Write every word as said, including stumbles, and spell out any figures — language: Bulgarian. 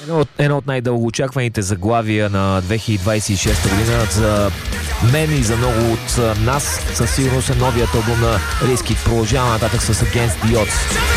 Едно от най-дългоочакваните заглавия на две хиляди двадесет и шеста година за мен и за много от нас със сигурност е новият албум на Rizkid. Продължава нататък с Against the Odds.